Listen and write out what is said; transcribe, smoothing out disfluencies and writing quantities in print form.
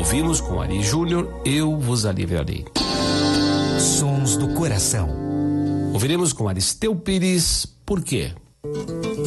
Ouvimos com Ari Júnior, Eu Vos Aliviarei. Sons do Coração. Ouviremos com Aristeu Pires, Por quê?